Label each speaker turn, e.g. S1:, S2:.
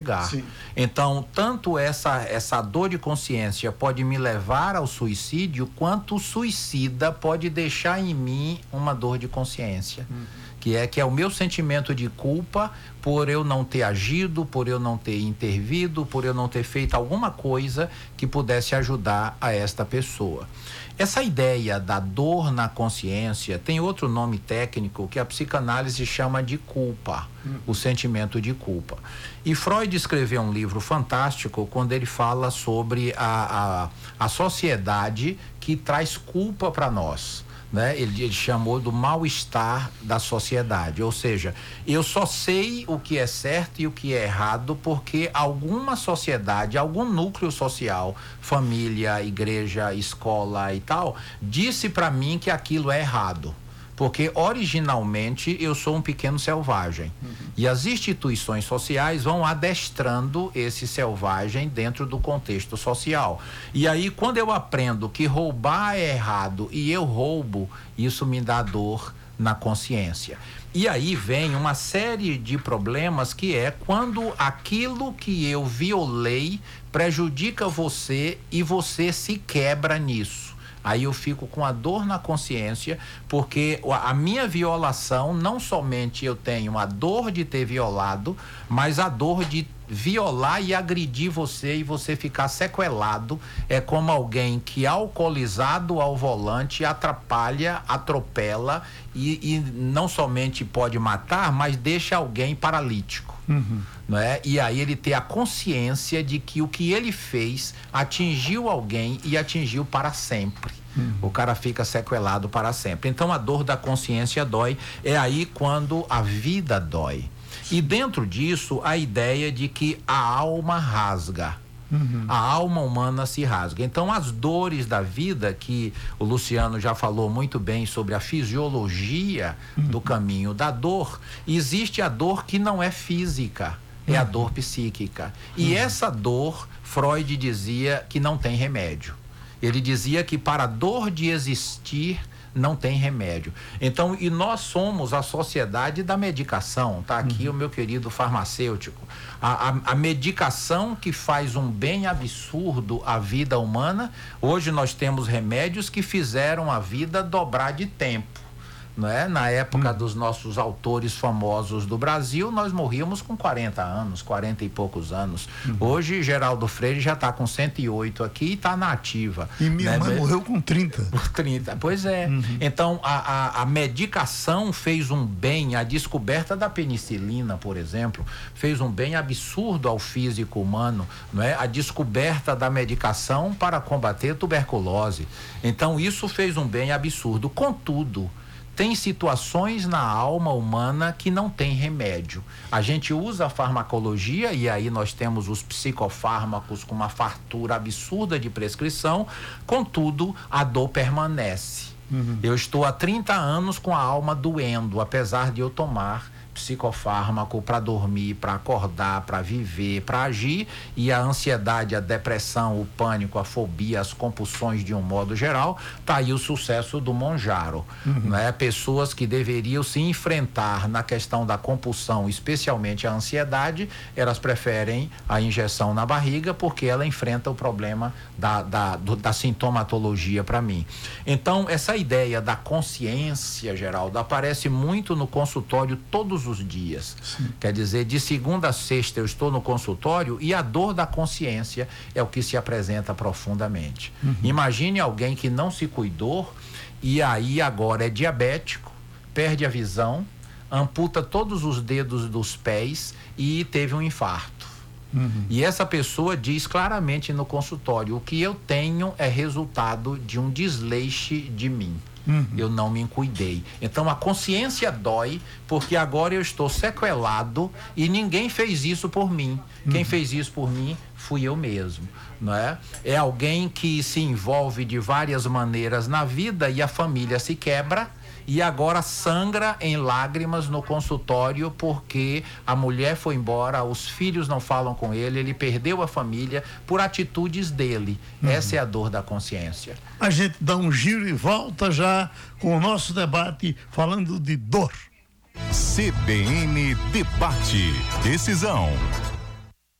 S1: castigar.
S2: Sim.
S1: Então, tanto essa dor de consciência pode me levar ao suicídio, quanto o suicida pode deixar em mim uma dor de consciência. Que é o meu sentimento de culpa por eu não ter agido, por eu não ter intervido, por eu não ter feito alguma coisa que pudesse ajudar a esta pessoa. Essa ideia da dor na consciência tem outro nome técnico que a psicanálise chama de culpa, o sentimento de culpa. E Freud escreveu um livro fantástico quando ele fala sobre a sociedade que traz culpa para nós. Né? Ele chamou do mal-estar da sociedade, ou seja, eu só sei o que é certo e o que é errado porque alguma sociedade, algum núcleo social, família, igreja, escola e tal, disse para mim que aquilo é errado. Porque originalmente eu sou um pequeno selvagem. E as instituições sociais vão adestrando esse selvagem dentro do contexto social. E aí, quando eu aprendo que roubar é errado e eu roubo, isso me dá dor na consciência. E aí vem uma série de problemas que é quando aquilo que eu violei prejudica você e você se quebra nisso. Aí eu fico com a dor na consciência, porque a minha violação, não somente eu tenho a dor de ter violado, mas a dor de violar e agredir você e você ficar sequelado. É como alguém que alcoolizado ao volante atrapalha, atropela e não somente pode matar, mas deixa alguém paralítico. Não é? E aí ele ter a consciência de que o que ele fez atingiu alguém e atingiu para sempre. O cara fica sequelado para sempre. Então a dor da consciência dói. É aí quando a vida dói. E dentro disso a ideia de que a alma rasga. A alma humana se rasga. Então as dores da vida, que o Luciano já falou muito bem sobre a fisiologia do caminho da dor, existe a dor que não é física, é a dor psíquica. E essa dor, Freud dizia que não tem remédio. Ele dizia que para a dor de existir não tem remédio. Então, e nós somos a sociedade da medicação, tá aqui o meu querido farmacêutico. A medicação que faz um bem absurdo à vida humana. Hoje nós temos remédios que fizeram a vida dobrar de tempo. Né? Na época dos nossos autores famosos do Brasil, nós morríamos com 40 anos, 40 e poucos anos. Hoje, Geraldo Freire já está com 108 aqui e está na ativa.
S2: E minha mãe morreu com 30.
S1: Por 30, pois é. Então, a medicação fez um bem, a descoberta da penicilina, por exemplo, fez um bem absurdo ao físico humano, não é? A descoberta da medicação para combater tuberculose. Então, isso fez um bem absurdo. Contudo, tem situações na alma humana que não tem remédio. A gente usa a farmacologia e aí nós temos os psicofármacos com uma fartura absurda de prescrição, contudo, a dor permanece. Eu estou há 30 anos com a alma doendo, apesar de eu tomar psicofármaco para dormir, para acordar, para viver, para agir, e a ansiedade, a depressão, o pânico, a fobia, as compulsões de um modo geral, tá aí o sucesso do Monjaro, né? Pessoas que deveriam se enfrentar na questão da compulsão, especialmente a ansiedade, elas preferem a injeção na barriga porque ela enfrenta o problema da sintomatologia para mim. Então, essa ideia da consciência, Geraldo, aparece muito no consultório todos os dias. Quer dizer, de segunda a sexta eu estou no consultório e a dor da consciência é o que se apresenta profundamente. Imagine alguém que não se cuidou e aí agora é diabético, perde a visão, amputa todos os dedos dos pés e teve um infarto. E essa pessoa diz claramente no consultório: o que eu tenho é resultado de um desleixo de mim. Eu não me cuidei. Então a consciência dói porque agora eu estou sequelado e ninguém fez isso por mim. Quem fez isso por mim fui eu mesmo, não é? É alguém que se envolve de várias maneiras na vida e a família se quebra e agora sangra em lágrimas no consultório porque a mulher foi embora, os filhos não falam com ele, ele perdeu a família por atitudes dele. Essa é a dor da consciência.
S2: A gente dá um giro e volta já com o nosso debate falando de dor.
S3: CBN Debate. Decisão.